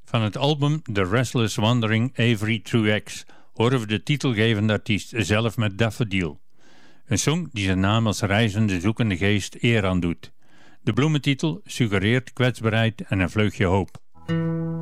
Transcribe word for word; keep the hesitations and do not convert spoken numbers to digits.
Van het album The Restless Wandering Avery Truex horen we de titelgevende artiest zelf met Daffodil. Een song die zijn naam als reizende zoekende geest eer aan doet. De bloementitel suggereert kwetsbaarheid en een vleugje hoop.